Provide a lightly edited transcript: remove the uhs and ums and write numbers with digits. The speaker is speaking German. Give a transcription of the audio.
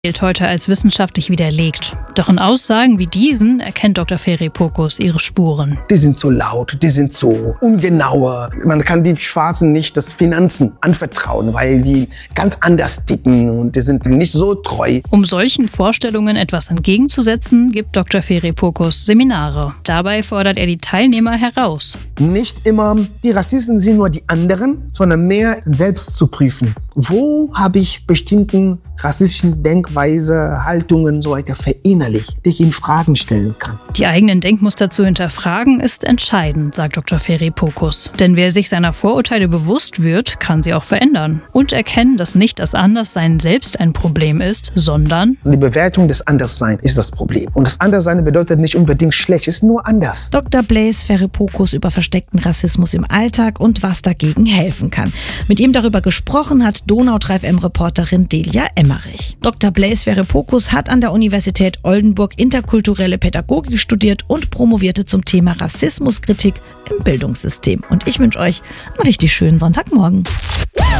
gilt heute als wissenschaftlich widerlegt. Doch in Aussagen wie diesen erkennt Dr. Ferry-Pocus ihre Spuren. Die sind so laut, die sind so ungenauer. Man kann die Schwarzen nicht das Finanzen anvertrauen, weil die ganz anders ticken und die sind nicht so treu. Um solchen Vorstellungen etwas entgegenzusetzen, gibt Dr. Ferry-Pocus Seminare. Dabei fordert er die Teilnehmer heraus. Nicht immer die Rassisten sind nur die anderen, sondern mehr selbst zu prüfen. Wo habe ich bestimmten rassistischen Denkweise, Haltungen so weiter verinnerlicht, die ich in Fragen stellen kann? Die eigenen Denkmuster zu hinterfragen ist entscheidend, sagt Dr. Ferry-Pocus. Denn wer sich seiner Vorurteile bewusst wird, kann sie auch verändern. Und erkennen, dass nicht das Anderssein selbst ein Problem ist, sondern die Bewertung des Andersseins ist das Problem. Und das Anderssein bedeutet nicht unbedingt schlecht, es ist nur anders. Dr. Blaise Ferry-Pocus über versteckten Rassismus im Alltag und was dagegen helfen kann. Mit ihm darüber gesprochen hat Donau 3FM-Reporterin Delia Emmerich. Dr. Blaise Ferry-Pocus hat an der Universität Oldenburg interkulturelle Pädagogik studiert und promovierte zum Thema Rassismuskritik im Bildungssystem. Und ich wünsche euch einen richtig schönen Sonntagmorgen.